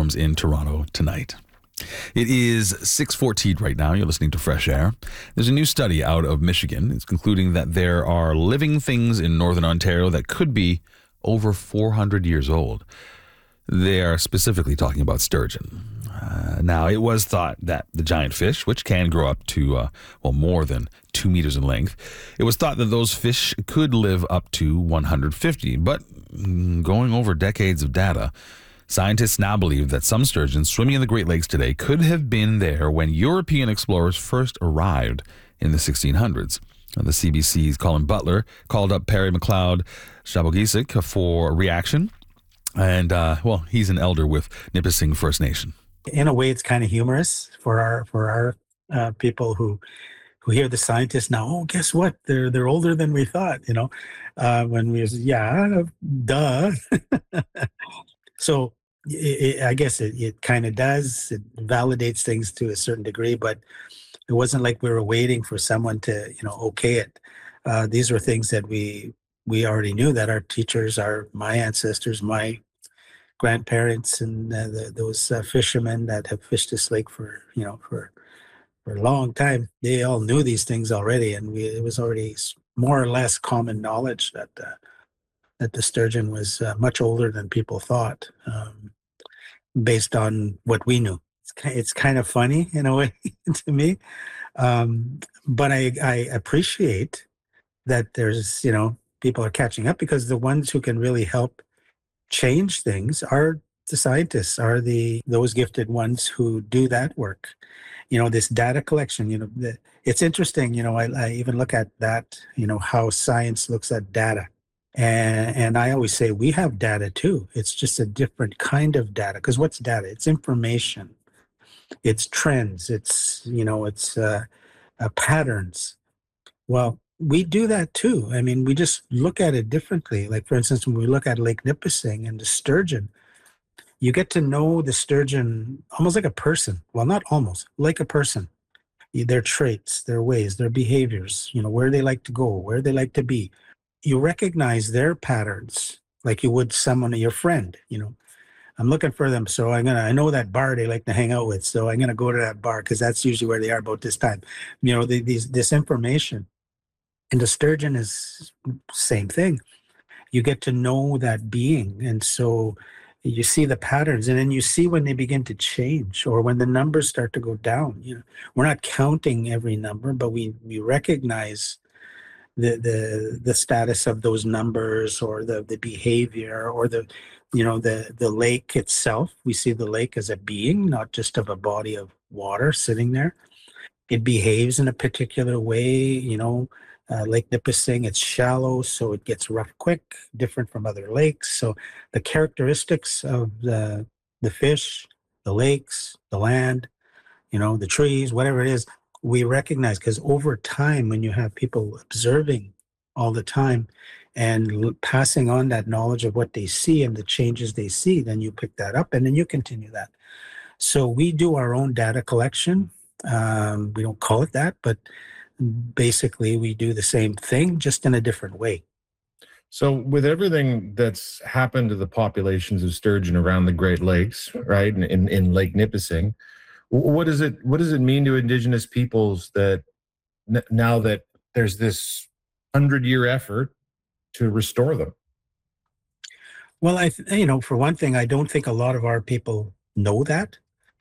thunderstorms in Toronto tonight. It is 6:14 right now. You're listening to Fresh Air. There's a new study out of Michigan. It's concluding that there are living things in northern Ontario that could be over 400 years old. They are specifically talking about sturgeon. Now, it was thought that the giant fish, which can grow up to, more than 2 meters in length, it was thought that those fish could live up to 150. But going over decades of data, scientists now believe that some sturgeon swimming in the Great Lakes today could have been there when European explorers first arrived in the 1600s. The CBC's Colin Butler called up Perry McLeod Shabogisic for a reaction. And, he's an elder with Nipissing First Nation. In a way, it's kind of humorous for our people who hear the scientists now. Oh, guess what? They're older than we thought. When we was duh. So I guess it kind of does. It validates things to a certain degree, but it wasn't like we were waiting for someone to okay it. These were things that we already knew, that our teachers, my ancestors, my grandparents, and those fishermen that have fished this lake for a long time, they all knew these things already, and it was already more or less common knowledge that the sturgeon was much older than people thought, based on what we knew. It's kind of funny in a way to me, but I appreciate that there's people are catching up, because the ones who can really help change things are the scientists, are those gifted ones who do that work. This data collection, it's interesting. I even look at that, how science looks at data. And I always say we have data too. It's just a different kind of data. Because what's data? It's information. It's trends. It's patterns. Well, we do that too. I mean, we just look at it differently. Like, for instance, when we look at Lake Nipissing and the sturgeon, you get to know the sturgeon almost like a person. Well, not almost, like a person. Their traits, their ways, their behaviors, where they like to go, where they like to be. You recognize their patterns like you would someone, your friend. I'm looking for them, so I know that bar they like to hang out with, so I'm gonna go to that bar because that's usually where they are about this time. This information. And the sturgeon is same thing. You get to know that being, and so you see the patterns, and then you see when they begin to change, or when the numbers start to go down. We're not counting every number, but we recognize the status of those numbers, or the behavior, or the lake itself. We see the lake as a being, not just of a body of water sitting there. It behaves in a particular way. Lake Nipissing, it's shallow, so it gets rough quick, different from other lakes. So the characteristics of the fish, the lakes, the land, the trees, whatever it is, we recognize, because over time, when you have people observing all the time and passing on that knowledge of what they see and the changes they see, then you pick that up and then you continue that. So we do our own data collection. We don't call it that, but basically we do the same thing, just in a different way. So with everything that's happened to the populations of sturgeon around the Great Lakes, right, in Lake Nipissing, what does it mean to Indigenous peoples that now that there's this 100-year effort to restore them? Well, for one thing, I don't think a lot of our people know that.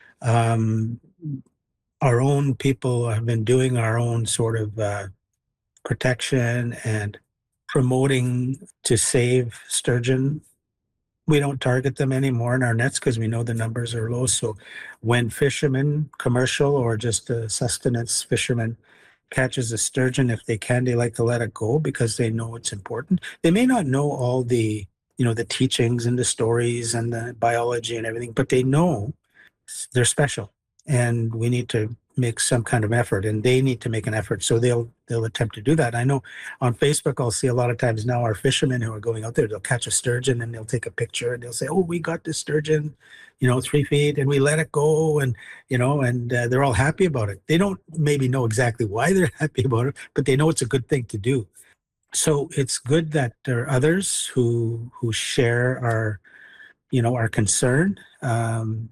Our own people have been doing our own sort of protection and promoting to save sturgeon. We don't target them anymore in our nets because we know the numbers are low. So when fishermen, commercial or just sustenance fishermen, catches a sturgeon, if they can, they like to let it go because they know it's important. They may not know all the teachings and the stories and the biology and everything, but they know they're special. And we need to make some kind of effort, and they need to make an effort. So they'll attempt to do that. I know on Facebook, I'll see a lot of times now our fishermen who are going out there, they'll catch a sturgeon and they'll take a picture and they'll say, oh, we got this sturgeon, 3 feet, and we let it go. And, they're all happy about it. They don't maybe know exactly why they're happy about it, but they know it's a good thing to do. So it's good that there are others who share our concern, and